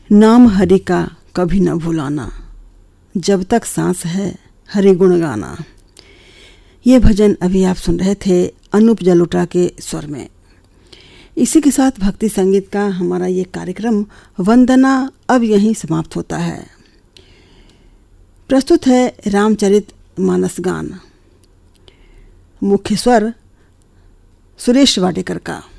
नाम हरि का कभी न भुलाना, जब तक सांस है हरि गुण गाना। ये भजन अभी आप सुन रहे थे अनूप जलोटा के स्वर में। इसी के साथ भक्ति संगीत का हमारा ये कार्यक्रम वंदना अब यहीं समाप्त होता है। प्रस्तुत है रामचरित मानस गान। मुख्य स्वर सुरेश वाडेकर का।